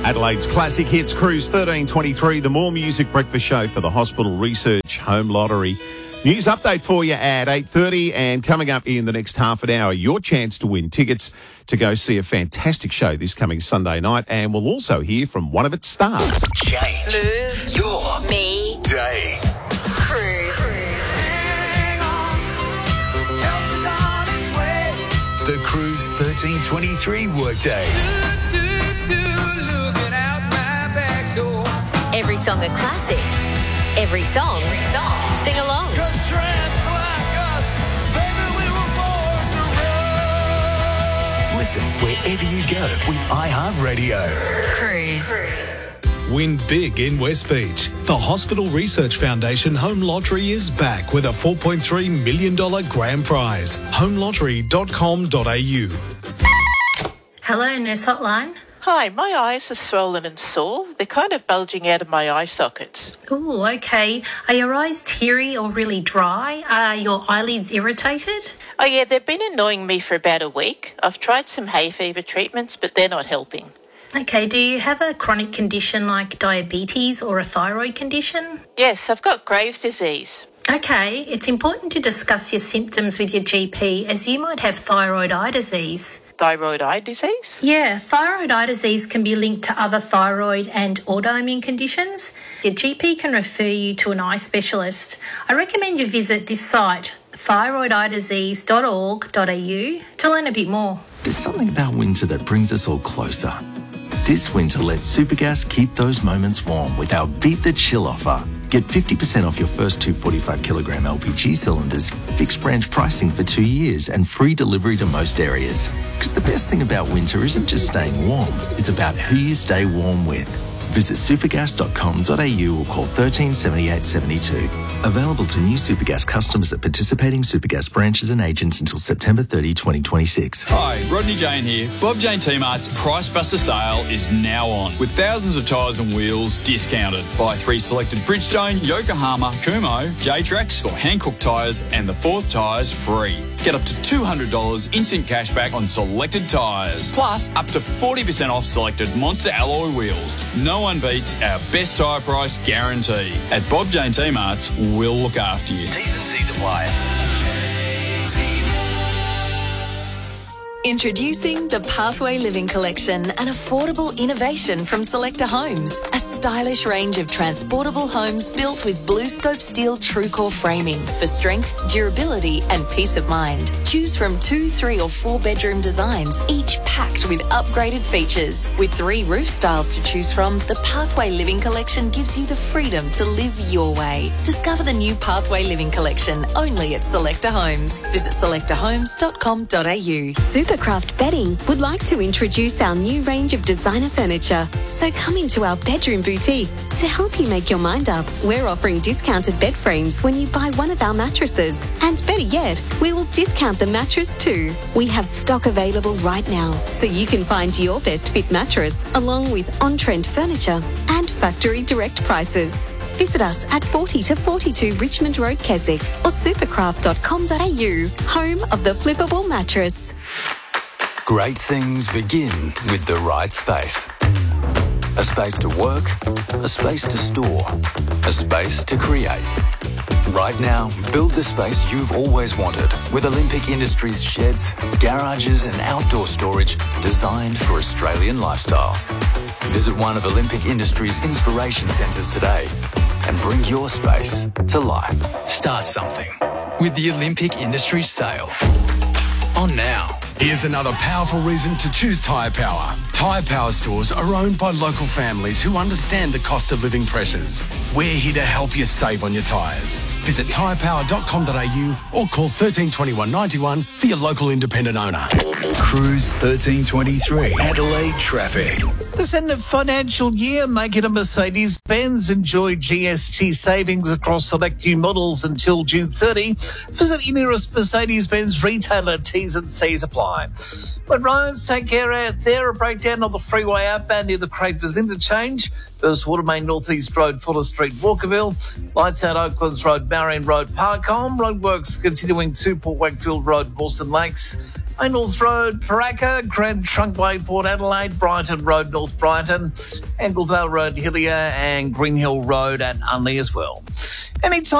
Adelaide's Classic Hits Cruise 1323, the More Music Breakfast Show for the Hospital Research Home Lottery. News update for you at 8:30, and coming up in the next half an hour, your chance to win tickets to go see a fantastic show this coming Sunday night, and we'll also hear from one of its stars. Change Move your me day. Cruise. The Cruise 1323 workday. Every song a classic. Every song. Sing along. Listen wherever you go with iHeartRadio. Cruise. Win big in West Beach. The Hospital Research Foundation Home Lottery is back with a $4.3 million grand prize. homelottery.com.au. Hello, Nurse Hotline. Hi, my eyes are swollen and sore. They're kind of bulging out of my eye sockets. Oh, okay. Are your eyes teary or really dry? Are your eyelids irritated? Oh yeah, they've been annoying me for about a week. I've tried some hay fever treatments, but they're not helping. Okay, do you have a chronic condition like diabetes or a thyroid condition? Yes, I've got Graves' disease. Okay, it's important to discuss your symptoms with your GP as you might have thyroid eye disease. Thyroid eye disease? Yeah, thyroid eye disease can be linked to other thyroid and autoimmune conditions. Your GP can refer you to an eye specialist. I recommend you visit this site, thyroideyedisease.org.au, to learn a bit more. There's something about winter that brings us all closer. This winter, let Supergas keep those moments warm with our Beat the Chill offer. Get 50% off your first two 45-kilogram LPG cylinders, fixed branch pricing for 2 years, and free delivery to most areas. Because the best thing about winter isn't just staying warm, it's about who you stay warm with. Visit supergas.com.au or call 13 78 72. Available to new Supergas customers at participating Supergas branches and agents until September 30, 2026. Hi, Rodney Jane here. Bob Jane T-Mart's Price Buster sale is now on, with thousands of tyres and wheels discounted. Buy 3 selected Bridgestone, Yokohama, Kumho, J-Trax or Hankook tyres, and the 4th tyres free. Get up to $200 instant cashback on selected tyres, plus up to 40% off selected Monster alloy wheels. No one beats our best tyre price guarantee. At Bob Jane T-Mart's, we'll look after you. T's and C's apply. Introducing the Pathway Living Collection, an affordable innovation from Selector Homes. A stylish range of transportable homes built with BlueScope steel TrueCore framing for strength, durability and peace of mind. Choose from 2, 3 or 4 bedroom designs, each packed with upgraded features. With 3 roof styles to choose from, the Pathway Living Collection gives you the freedom to live your way. Discover the new Pathway Living Collection only at Selector Homes. Visit selectorhomes.com.au. Supercraft Bedding would like to introduce our new range of designer furniture. So come into our bedroom boutique. To help you make your mind up, we're offering discounted bed frames when you buy one of our mattresses. And better yet, we will discount the mattress too. We have stock available right now, so you can find your best fit mattress along with on-trend furniture and factory direct prices. Visit us at 40 to 42 Richmond Road, Keswick or supercraft.com.au, home of the flippable mattress. Great things begin with the right space. A space to work, a space to store, a space to create. Right now, build the space you've always wanted with Olympic Industries sheds, garages and outdoor storage designed for Australian lifestyles. Visit one of Olympic Industries' inspiration centres today and bring your space to life. Start something with the Olympic Industries sale. On now. Here's another powerful reason to choose Tyre Power. Tyre Power stores are owned by local families who understand the cost of living pressures. We're here to help you save on your tyres. Visit tyrepower.com.au or call 1321 91 for your local independent owner. Cruise 1323. Adelaide traffic. This end of financial year, make it a Mercedes-Benz. Enjoy GST savings across select new models until June 30. Visit your nearest Mercedes-Benz retailer. T's and C's apply. But roads, take care out there. A breakdown on the freeway outbound near the Craters Interchange. First Watermain Northeast Road, Fuller Street, Walkerville. Lights out Oaklands Road, Marion Road, Parkholme. Roadworks continuing to Port Wakefield Road, Boston Lakes. North Road, Paraka, Grand Trunkway, Port Adelaide, Brighton Road, North Brighton, Anglevale Road, Hillier, and Green Hill Road at Unley as well. Anytime